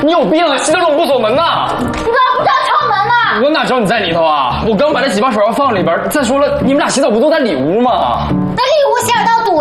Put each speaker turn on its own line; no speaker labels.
你有病啊！洗澡怎么不锁门呢？
你怎么不知道敲门呢？
我哪知道你在里头啊？我刚把那几把手要放里边。再说了，你们俩洗澡不都在里屋吗？
那里屋洗耳道堵